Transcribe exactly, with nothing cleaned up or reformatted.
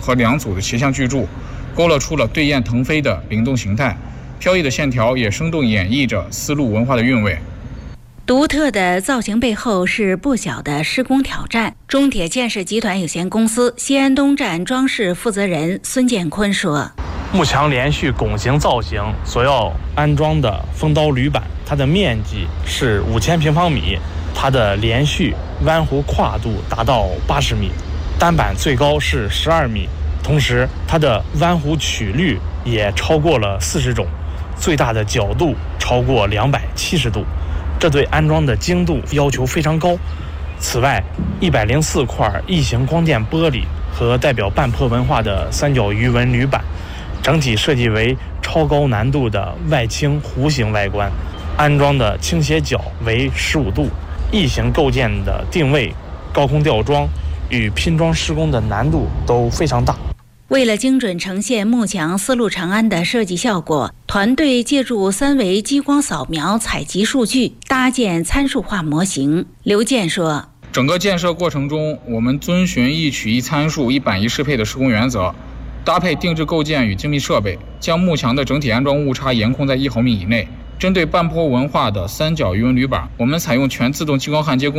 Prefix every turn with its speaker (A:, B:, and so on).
A: 和两组的斜向巨柱，勾勒出了对雁腾飞的灵动形态，飘逸的线条也生动演绎着丝路文化的韵味。
B: 独特的造型背后是不小的施工挑战。中铁建设集团有限公司西安东站装饰负责人孙建坤说：
C: 幕墙连续拱形造型所要安装的风刀铝板，它的面积是五千平方米，它的连续弯弧跨度达到八十米，单板最高是十二米，同时它的弯弧曲率也超过了四十种，最大的角度超过两百七十度，这对安装的精度要求非常高。此外，一百零四块异形光电玻璃和代表半坡文化的三角鱼纹铝板，整体设计为超高难度的外倾弧形外观，安装的倾斜角为十五度，异形构件的定位、高空吊装与拼装施工的难度都非常大。
B: 为了精准呈现幕墙丝路长安的设计效果，团队借助三维激光扫描采集数据，搭建参数化模型。刘健说：
A: 整个建设过程中，我们遵循一取一参数、一板一适配的施工原则，搭配定制构件与精密设备，将幕墙的整体安装误差严控在一毫米以内。针对半坡文化的三角鱼纹铝板，我们采用全自动激光焊接工